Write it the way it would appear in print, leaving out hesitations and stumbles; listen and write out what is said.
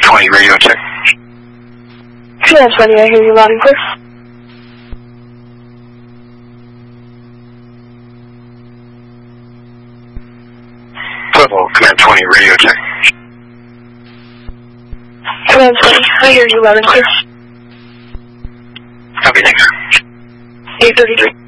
20, radio check. Command 20, I hear you loud and clear. Level, Command 20, radio check. Command 20, I hear you loud and clear. Copy, thanks. 833.